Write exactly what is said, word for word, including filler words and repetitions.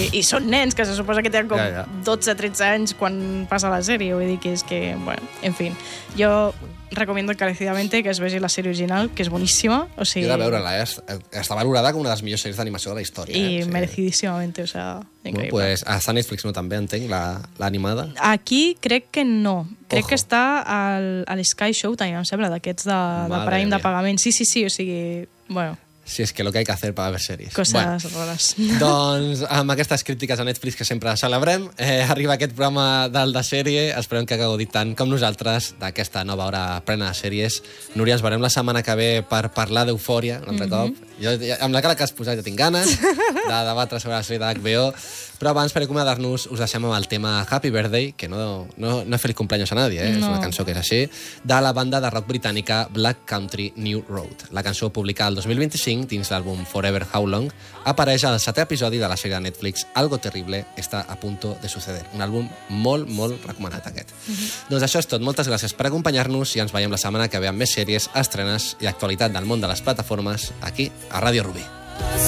i són nens, que se suposa que tenen com Ja, ja. dotze tretze anys quan passa la sèrie, vull dir que és que, bueno, en fin. Jo recomiendo encarecidamente que es vegi la sèrie original, que és boníssima, o sigui... Jo de veure-la, eh? Està valorada com una de les millors sèries d'animació de la història. I eh? Sí. merecidíssimamente, o sea, increïble. Bueno, pues, està a Netflix, no, també, entenc, l'animada? La, Aquí crec que no. Crec Ojo. que està al, al Sky Showtime, em sembla, d'aquests de, de Madre Prime mía. de pagament. Sí, sí, sí, o sigui, bueno, si és que lo que hay que hacer para ver sèries. coses Bueno, rares. doncs, amb aquestes crítiques a Netflix que sempre celebrem, eh, arriba aquest programa del de sèrie. Esperem que hagueu dit tant com nosaltres d'aquesta nova hora plena de sèries. Núria, ens veurem la setmana que ve per parlar d'Eufòria, un altre mm -hmm. cop. Jo, amb la cara que has posat, ja tinc ganes de debatre sobre la sèrie d'H B O. Però abans, per acomiadar-nos, us deixem amb el tema Happy Birthday, que no, no, no he fet cumpleaños a nadie, eh? No. És una cançó que és així, de la banda de rock britànica Black Country New Road. La cançó publicada el dos mil vint-i-cinc dins l'àlbum Forever How Long apareix al setè episodi de la sèrie de Netflix Algo Terrible está a punto de suceder. Un àlbum molt, molt recomanat, aquest. Mm-hmm. Doncs això és tot. Moltes gràcies per acompanyar-nos i ens veiem la setmana que ve amb més sèries, estrenes i actualitat del món de les plataformes aquí a Ràdio Rubí.